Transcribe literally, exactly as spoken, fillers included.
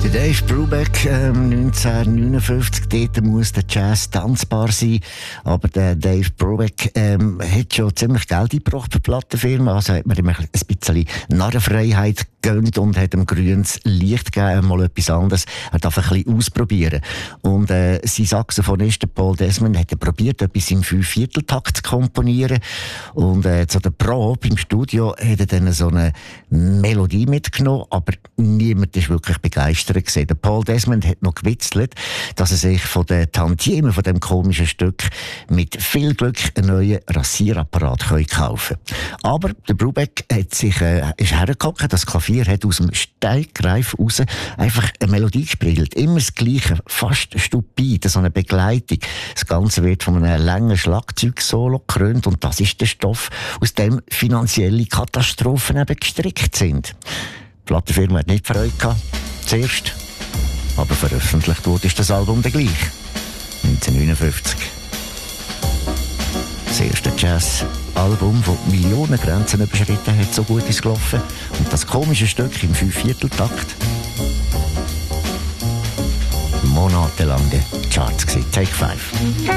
Dave Brubeck, ähm, neunzehnhundertneunundfünfzig, dort muss der Jazz tanzbar sein. Aber der Dave Brubeck ähm, hat schon ziemlich Geld eingebracht für die Plattenfirma. Also hat man ihm ein bisschen Narrenfreiheit gegönnt und hat ihm grünes Licht gegeben, mal etwas anderes. Er darf ein bisschen ausprobieren. Und äh, sein Saxophonist Paul Desmond hat probiert, etwas im Fünfvierteltakt zu komponieren. Und äh, zu der Probe im Studio hat er dann so eine Melodie mitgenommen, aber niemand ist wirklich begeistert gewesen. Der Paul Desmond hat noch gewitzelt, dass er sich von den Tantiemen von dem komischen Stück mit viel Glück einen neuen Rasierapparat kaufen kann. Aber der Brubeck hat sich, äh, ist hergekommen, das Klavier hat aus dem Steigreif raus einfach eine Melodie gespielt. Immer das Gleiche, fast stupide, so eine Begleitung. Das Ganze wird von einem langen Schlagzeugsolo gekrönt und das ist der Stoff, aus dem finanzielle Katastrophen eben gestrickt sind. Die Plattenfirma hat nicht Freude gehabt, zuerst, aber veröffentlicht wurde das Album dann gleich. neunzehnhundertneunundfünfzig. Das erste Jazz-Album, das Millionengrenzen überschritten hat, so gut ist gelaufen. Und das komische Stück im Fünfvierteltakt. Monatelang in den Charts gewesen. Take Five.